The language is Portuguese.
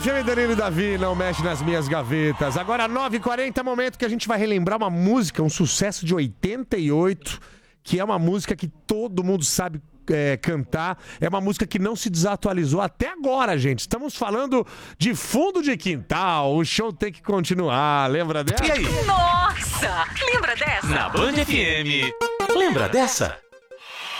FM, Danilo e Davi, não mexe nas minhas gavetas. Agora 9h40, momento que a gente vai relembrar uma música, um sucesso de 88, que é uma música que todo mundo sabe cantar. É uma música que não se desatualizou até agora, gente. Estamos falando de Fundo de Quintal. O show tem que continuar. Lembra dessa? E aí? Nossa! Lembra dessa? Na Band FM. Lembra dessa?